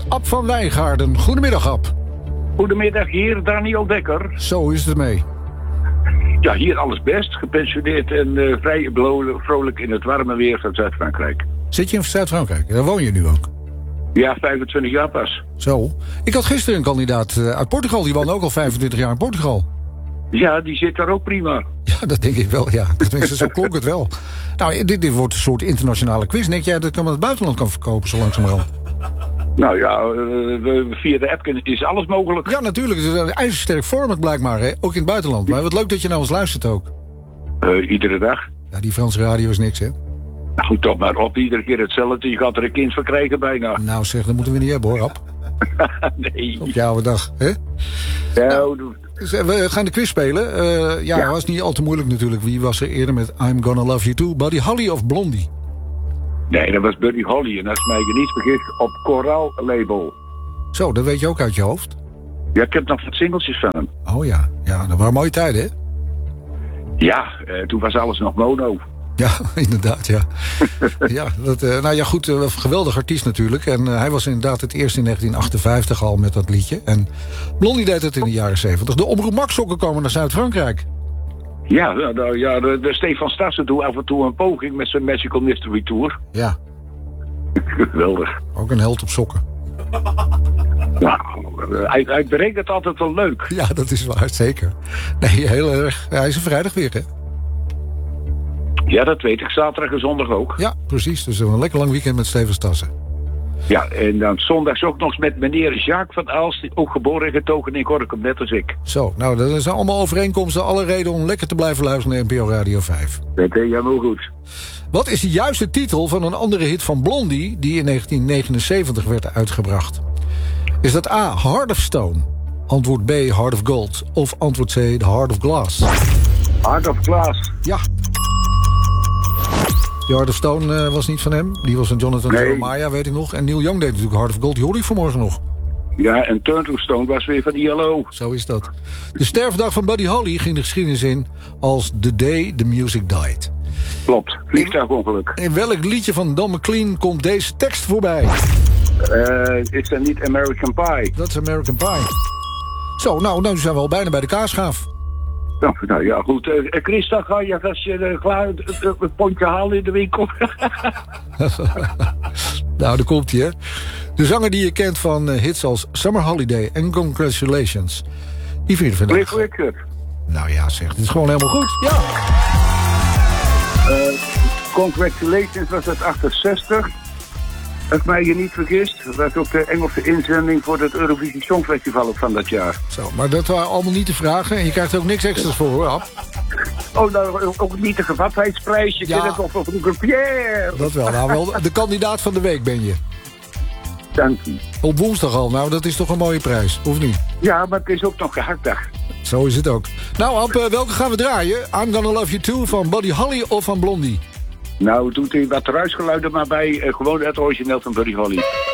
Ab van Wijngaarden. Goedemiddag, Ab. Goedemiddag, hier Daniel Dekker. Zo is het mee. Ja, hier alles best. Gepensioneerd en vrij vrolijk in het warme weer van Zuid-Frankrijk. Zit je in Zuid-Frankrijk? Daar woon je nu ook? Ja, 25 jaar pas. Zo. Ik had gisteren een kandidaat uit Portugal. Die woont ook al 25 jaar in Portugal. Ja, die zit daar ook prima. Ja, dat denk ik wel, ja. Tenminste, zo klonk het wel. Nou, dit wordt een soort internationale quiz. Denk jij dat ik hem aan het buitenland kan verkopen, zo langzamerhand? Nou ja, via de app is alles mogelijk. Ja, natuurlijk. Het is een ijzersterk format blijkbaar, hè? Ook in het buitenland. Maar wat leuk dat je nou eens luistert ook. Iedere dag. Ja, die Franse radio is niks, hè? Nou, toch maar op. Iedere keer hetzelfde. Je gaat er een kind van krijgen bijna. Nou zeg, dat moeten we niet hebben, hoor, Ab. Nee. Op jouw dag, hè? Ja, nou, we gaan de quiz spelen. Ja, was niet al te moeilijk natuurlijk. Wie was er eerder met I'm Gonna Love You Too? Buddy Holly of Blondie? Nee, dat was Buddy Holly. En als mij niet vergis, op Coral label. Zo, dat weet je ook uit je hoofd? Ja, ik heb nog wat singeltjes van hem. Oh ja, ja, dat waren mooie tijden, hè? Ja, toen was alles nog mono. Ja, inderdaad, ja. Ja, nou ja, goed, geweldig artiest natuurlijk. En hij was inderdaad het eerst in 1958 al met dat liedje. En Blondie deed het in de jaren 70. De Omroep Maxsokken komen naar Zuid-Frankrijk. Ja, de Stefan Stassen doet af en toe een poging met zijn Magical Mystery Tour. Ja. Geweldig. Ook een held op sokken. Nou, hij brengt het altijd wel leuk. Ja, dat is waar, zeker. Nee, heel erg. Hij is een vrijdag weer, hè? Ja, dat weet ik. Zaterdag en zondag ook. Ja, precies. Dus een lekker lang weekend met Stefan Stassen. Ja, en dan zondags ook nog met meneer Jacques van Aalst, ook geboren en getogen in Gorinchem, net als ik. Zo, nou, dat zijn allemaal overeenkomsten. Alle reden om lekker te blijven luisteren naar NPO Radio 5. Dat deed jij wel goed. Wat is de juiste titel van een andere hit van Blondie die in 1979 werd uitgebracht? Is dat A, Heart of Stone? Antwoord B, Heart of Gold? Of antwoord C, The Heart of Glass? Heart of Glass. Ja. The Heart of Stone was niet van hem. Die was van Jonathan Jeremiah, weet ik nog. En Neil Young deed natuurlijk Heart of Gold. Die hoorde ik vanmorgen nog. Ja, en Turn to Stone was weer van ILO. Zo is dat. De sterfdag van Buddy Holly ging de geschiedenis in als The Day the Music Died. Klopt, vliegtuigongeluk. In welk liedje van Don McLean komt deze tekst voorbij? Is dat niet American Pie? Dat is American Pie. Zo, nou zijn we al bijna bij de kaasschaaf. Nou ja, goed. Christa, ga je als je klaar het pondje halen in de winkel? Nou, daar komt hij, hè. De zanger die je kent van hits als Summer Holiday en Congratulations. Die vind je vandaag. Cliff Richard. Nou ja, zeg, het is gewoon helemaal goed. Ja. Congratulations was het 68. Als mij je niet vergist, dat was ook de Engelse inzending voor het Eurovisie Songfestival ook van dat jaar. Zo, maar dat waren allemaal niet de vragen en je krijgt er ook niks extra's voor, hoor, Ab. Oh, nou, ook niet de gevatheidsprijs. Je kent het toch van vroeger Pierre. Dat wel, nou wel, de kandidaat van de week ben je. Dank je. Op woensdag al, nou, dat is toch een mooie prijs, of niet? Ja, maar het is ook nog gehaktdag. Zo is het ook. Nou, Ab, welke gaan we draaien? I'm Gonna Love You Too van Buddy Holly of van Blondie? Nou, doet hij wat ruisgeluiden maar bij. Gewoon het origineel van Buddy Holly.